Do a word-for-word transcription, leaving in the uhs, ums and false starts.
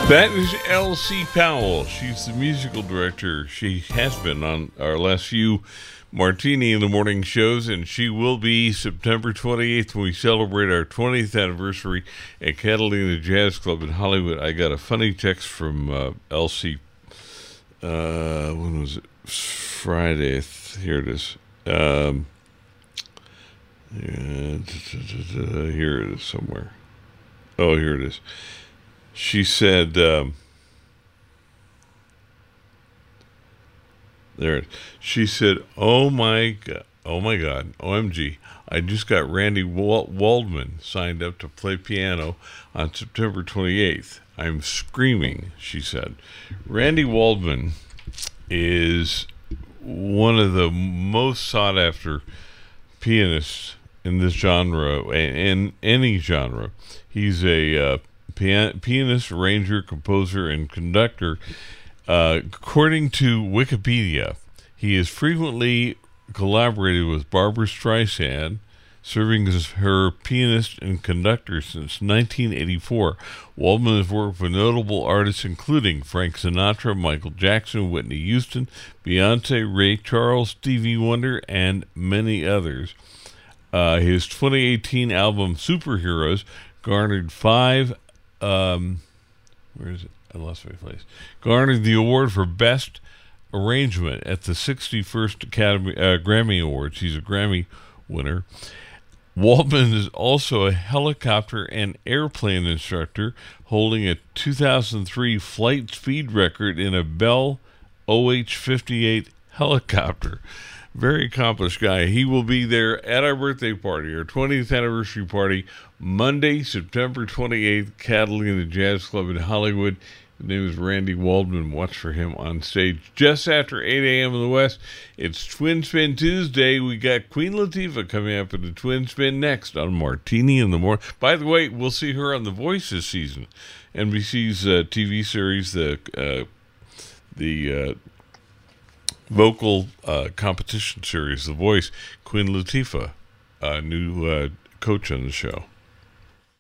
That is L C Powell. She's the musical director. She has been on our last few Martini in the Morning shows, and she will be September twenty-eighth when we celebrate our twentieth anniversary at Catalina Jazz Club in Hollywood. I got a funny text from uh, L C. Uh, when was it? Friday. Here it is. Um, yeah, here it is somewhere. Oh, here it is. She said, um, there it is. She said, oh my God, oh my God, O M G, I just got Randy Wal- Waldman signed up to play piano on September twenty-eighth. I'm screaming, she said. Randy Waldman is one of the most sought after pianists in this genre, in any genre. He's a uh, pian- pianist, arranger, composer, and conductor. Uh, according to Wikipedia, he has frequently collaborated with Barbra Streisand, serving as her pianist and conductor since nineteen eighty-four. Waldman has worked with notable artists including Frank Sinatra, Michael Jackson, Whitney Houston, Beyonce, Ray Charles, Stevie Wonder, and many others. Uh, his twenty eighteen album Superheroes garnered five, um, where is it? I lost my place. Garnered the award for Best Arrangement at the sixty-first Academy uh, Grammy Awards. He's a Grammy winner. Waldman is also a helicopter and airplane instructor, holding a two thousand three flight speed record in a Bell O H fifty-eight helicopter. Very accomplished guy. He will be there at our birthday party, our twentieth anniversary party, Monday, September twenty-eighth, Catalina Jazz Club in Hollywood. His name is Randy Waldman. Watch for him on stage just after eight a.m. in the West. It's Twin Spin Tuesday. We got Queen Latifah coming up in the Twin Spin next on Martini in the Morning. By the way, we'll see her on The Voice this season. N B C's uh, T V series, the uh, the uh, vocal uh, competition series, The Voice. Queen Latifah, uh, new uh, coach on the show.